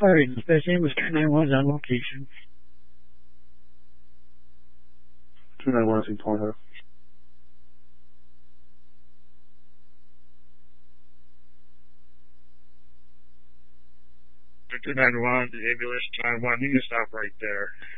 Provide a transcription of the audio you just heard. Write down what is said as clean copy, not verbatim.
Alright, Dispatch Ambulance 291 is on location. 291, I see Pornhub. 291, the ambulance 291, you can stop right there.